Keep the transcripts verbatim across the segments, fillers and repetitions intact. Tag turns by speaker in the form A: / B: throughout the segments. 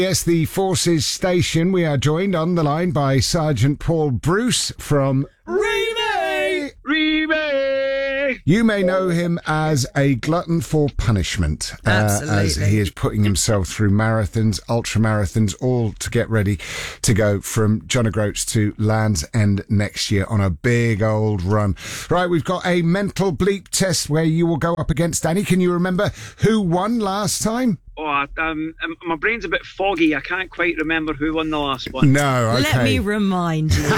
A: Yes, the Forces Station. We are joined on the line by Sergeant Paul Bruce from Remy.
B: Remy!
A: You may know him as a glutton for punishment, uh, as he is putting himself through marathons, ultra marathons, all to get ready to go from John O'Groats to Land's End next year on a big old run. Right, we've got a mental bleep test where you will go up against Danny. Can you remember who won last time?
B: Oh, um, my brain's a bit foggy. I can't quite remember who won the last one.
A: No, okay.
C: Let me remind you.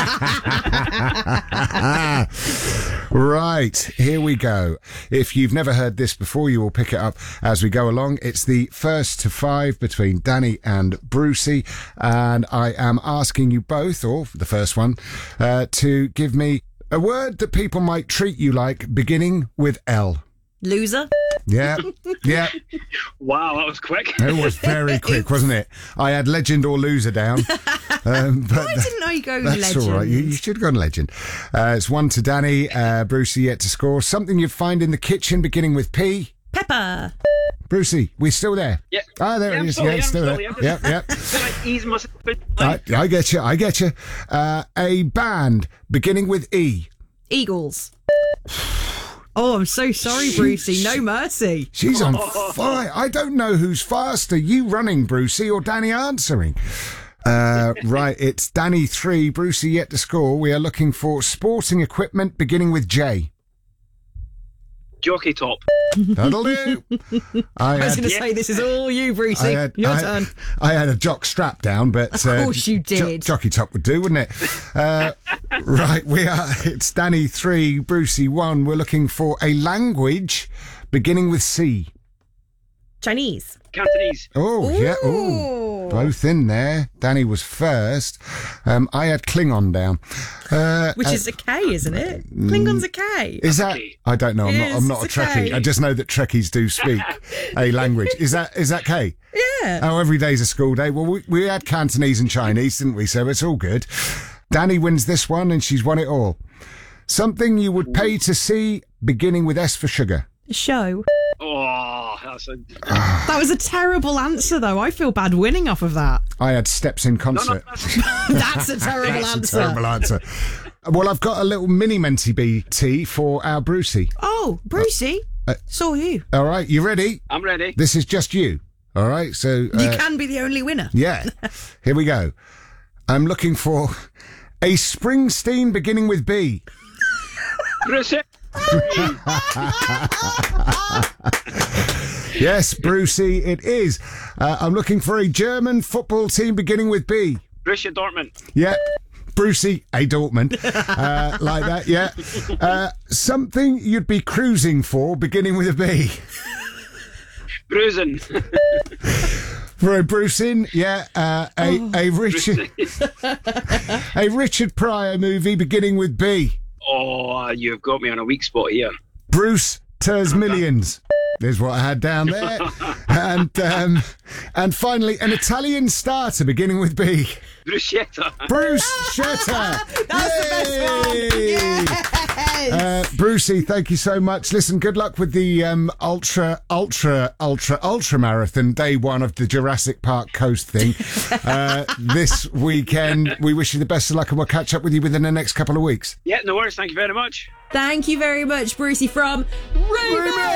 A: Right, here we go. If you've never heard this before, you will pick it up as we go along. It's the first to five between Danny and Brucey, and I am asking you both, or the first one, uh, to give me a word that people might treat you like beginning with L.
C: Loser.
A: Yeah, yeah.
B: Wow, that was quick.
A: It was very quick, wasn't it? I had legend or loser down. Um, but
C: I didn't know you go
A: that's
C: legend.
A: all right. You, you should have gone legend. Uh, it's one to Danny. Uh, Brucey yet to score. Something you'd find in the kitchen beginning with P.
C: Pepper.
A: Brucey, we still there?
B: Yeah.
A: Ah, there
B: yeah,
A: it
B: I'm
A: is.
B: still
A: Yeah,
B: here,
A: it's still
B: I'm
A: there.
B: still
A: Yep, yep.
B: Like, ease myself in.
A: I, I get you. I get you. Uh, a band beginning with E.
C: Eagles. Oh, I'm so sorry, Brucey. No mercy.
A: She's on fire. I don't know who's faster, you running, Brucey, or Danny answering. Uh, right, it's Danny three, Brucey yet to score. We are looking for sporting equipment beginning with J.
B: Jockey top.
A: That'll do. I,
C: I was
A: had,
C: going to say, this is all you, Brucey.
A: I had,
C: Your
A: I,
C: turn.
A: I had a jock strap down, but
C: Of course
A: uh,
C: you did.
A: Jo- jockey top would do, wouldn't it? Uh, right, we are. It's Danny three, Brucey one. We're looking for a language beginning with C.
C: Chinese.
B: Cantonese.
A: Oh, yeah.
C: Ooh.
A: Oh, both in there. Danny was first. Um, I had Klingon down. Uh,
C: Which
A: uh,
C: is a K, isn't it? Klingon's a K.
A: Is that?
B: K.
A: I don't know. I'm not.
C: Yes,
A: I'm not a
C: it's a
A: Trekkie.
C: K.
A: I just know that Trekkies do speak a language. Is that? Is that K?
C: Yeah.
A: Oh, every day's a school day. Well, we, we had Cantonese and Chinese, didn't we? So it's all good. Danny wins this one, and she's won it all. Something you would pay to see, beginning with S for sugar.
C: Show.
B: Oh, that's a...
C: That was a terrible answer, though. I feel bad winning off of that.
A: I had Steps in concert.
B: No, no,
C: That's a terrible
A: That's
C: answer.
A: a terrible answer. Well, I've got a little mini Menti B tea for our Brucey.
C: Oh, Brucey.
A: Uh,
C: Saw you.
A: All right, you ready?
B: I'm ready.
A: This is just you. All right, so uh,
C: You can be the only winner.
A: yeah, here we go. I'm looking for a Springsteen beginning with B.
B: Brucey.
A: Yes, Brucey, it is. Uh, I'm looking for a German football team beginning with B.
B: Borussia Dortmund.
A: Yeah, Brucey, a Dortmund. Uh, like that, yeah. Uh, something you'd be cruising for beginning with a B.
B: Bruising.
A: For a Brucin, yeah. Uh, a,
C: Oh.
A: a Richard a Richard Pryor movie beginning with B.
B: Oh, you've got me on a weak spot here.
A: Bruce Ters Millions. There's what I had down there. And um, and finally, an Italian starter beginning with B.
B: Bruschetta.
A: Bruce Shetter.
C: That's the best one. Yes.
A: Uh, Brucey, thank you so much. Listen, good luck with the um, ultra, ultra, ultra, ultra marathon, day one of the Jurassic Park Coast thing uh, this weekend. We wish you the best of luck, and we'll catch up with you within the next couple of weeks.
B: Yeah, no worries. Thank you very much.
C: Thank you very much, Brucey from Remy.